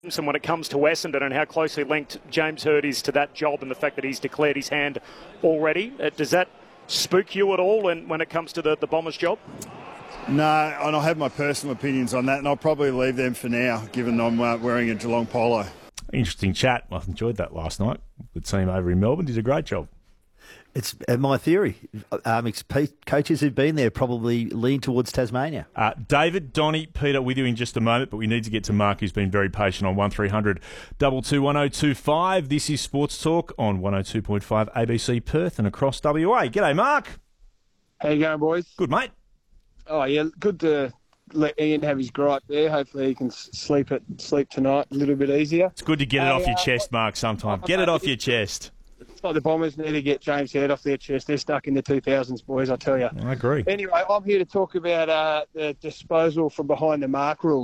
And when it comes to Essendon and how closely linked James Hird is to that job and the fact that he's declared his hand already, does that spook you at all when it comes to the Bombers job? No, and I have my personal opinions on that, and I'll probably leave them for now, given I'm wearing a Geelong polo. Interesting chat. I enjoyed that last night. The team over in Melbourne did a great job. It's my theory. Coaches who've been there probably lean towards Tasmania. David, Donny, Peter, with you in just a moment, but we need to get to Mark, who's been very patient on 1300 22 1025. This is Sports Talk on 102.5 ABC Perth and across WA. G'day, Mark. How you going, boys? Good, mate. Oh, yeah, good to let Ian have his gripe there. Hopefully he can sleep tonight a little bit easier. It's good to get it off your chest, Mark, sometimes. Get it off your chest. It's like the Bombers need to get James Hird off their chest. They're stuck in the 2000s, boys, I tell you. I agree. Anyway, I'm here to talk about the disposal from behind the mark rule,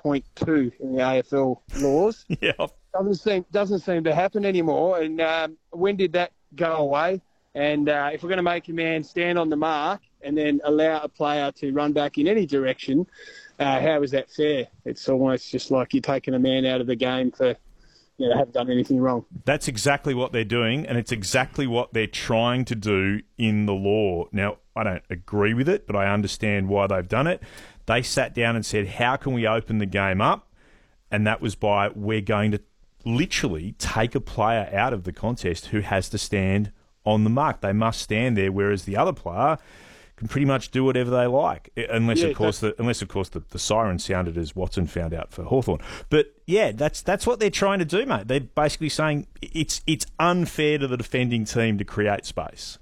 20.2 in the AFL laws. Yeah. Doesn't seem to happen anymore. And when did that go away? And if we're going to make a man stand on the mark and then allow a player to run back in any direction, how is that fair? It's almost just like you're taking a man out of the game for, haven't done anything wrong. That's exactly what they're doing, and it's exactly what they're trying to do in the law. Now, I don't agree with it, but I understand why they've done it. They sat down and said, how can we open the game up? And that was by, we're going to literally take a player out of the contest who has to stand on the mark. They must stand there, whereas the other player can pretty much do whatever they like, unless of course the siren sounded as Watson found out for Hawthorn. But yeah, that's what they're trying to do, mate. They're basically saying it's unfair to the defending team to create space.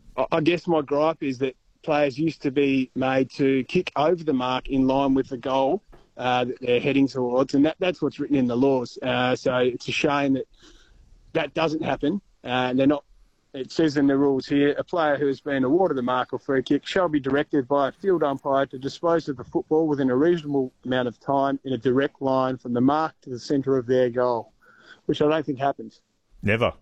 I guess my gripe is that players used to be made to kick over the mark in line with the goal that they're heading towards, and that's what's written in the laws. So it's a shame that doesn't happen, and they're not. It says in the rules here, a player who has been awarded a mark or free kick shall be directed by a field umpire to dispose of the football within a reasonable amount of time in a direct line from the mark to the centre of their goal, which I don't think happens. Never.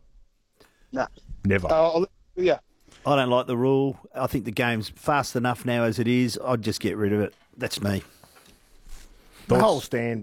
No. Never. Yeah. I don't like the rule. I think the game's fast enough now as it is. I'd just get rid of it. That's me. The whole stand,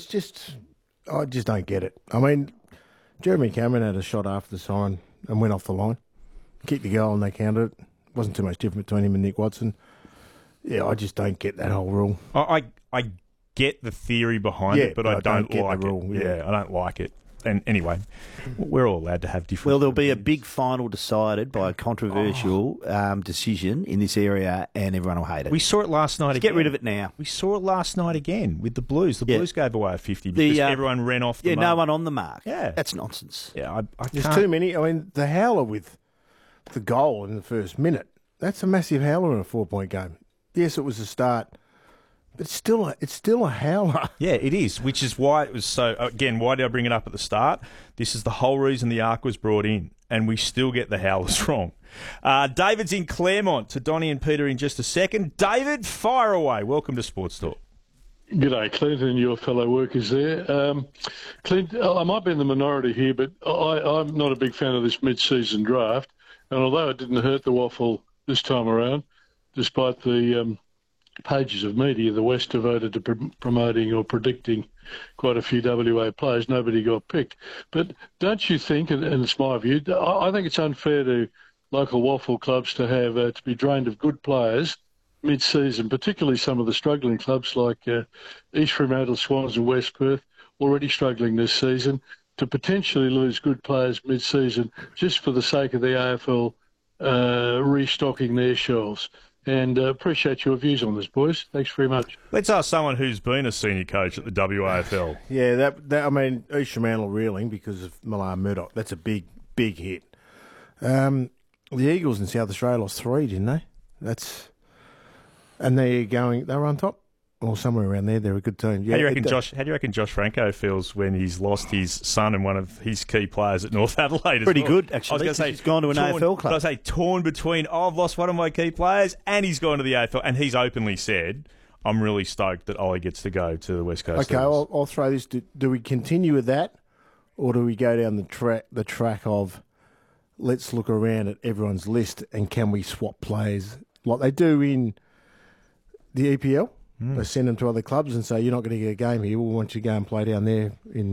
I just don't get it. I mean, Jeremy Cameron had a shot after the siren and went off the line, kicked the goal and they counted it. Wasn't too much different between him and Nick Watson. Yeah, I just don't get that whole rule. I get the theory behind it, but I don't get like the rule. it. Yeah, I don't like it. And anyway, we're all allowed to have different... Well, there'll be a big final decided by a controversial decision in this area and everyone will hate it. We saw it last night again. Get rid of it now. We saw it last night again with the Blues. The Blues gave away a 50 because everyone ran off the mark. No one on the mark. Yeah. That's nonsense. Yeah, There's too many. I mean, the howler with the goal in the first minute, that's a massive howler in a 4-point game. Yes, it was a start, but it's still a howler. Yeah, it is, which is why it was so... Again, why did I bring it up at the start? This is the whole reason the ARC was brought in, and we still get the howlers wrong. David's in Claremont. To Donny and Peter in just a second. David, fire away. Welcome to Sports Talk. G'day, Clint, and your fellow workers there. Clint, I might be in the minority here, but I'm not a big fan of this mid-season draft. And although it didn't hurt the waffle this time around, despite the pages of media the West devoted to promoting or predicting quite a few WA players, nobody got picked. But don't you think, and it's my view, I think it's unfair to local waffle clubs to have to be drained of good players mid-season, particularly some of the struggling clubs like East Fremantle, Swans and West Perth, already struggling this season, to potentially lose good players mid-season just for the sake of the AFL restocking their shelves. And appreciate your views on this, boys. Thanks very much. Let's ask someone who's been a senior coach at the WAFL. Yeah, that I mean, East Fremantle reeling because of Milan Murdoch. That's a big hit. The Eagles in South Australia lost 3, didn't they? And they were on top. Or somewhere around there, they're a good team. Yeah, how do you reckon Josh Franco feels when he's lost his son and one of his key players at North Adelaide? Pretty good, actually. I was going to say he's gone to an AFL club. I was going to say torn between, I've lost one of my key players and he's gone to the AFL. And he's openly said, I'm really stoked that Ollie gets to go to the West Coast. Okay, I'll throw this. Do we continue with that, or do we go down the track of let's look around at everyone's list and can we swap players like they do in the EPL? They send them to other clubs and say, you're not going to get a game here. We want you to go and play down there in